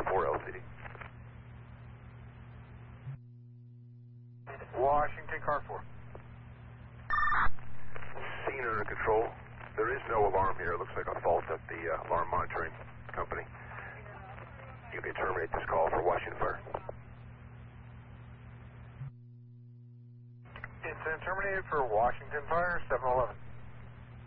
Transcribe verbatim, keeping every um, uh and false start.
four L C D. Washington, car four. Scene under control. There is no alarm here. It looks like a fault at the uh, alarm monitoring company. You can terminate this call for Washington Fire. Incident terminated for Washington Fire, seven eleven.